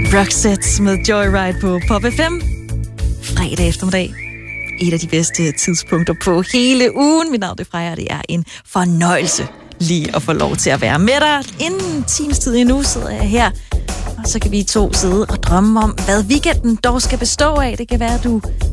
Roxette med Joyride på Pop FM. Fredag eftermiddag. Et af de bedste tidspunkter på hele ugen. Mit navn er Freja, og det er en fornøjelse lige at få lov til at være med dig. Inden en times tid endnu sidder jeg her, og så kan vi to sidde og drømme om, hvad weekenden dog skal bestå af. Det kan være, at du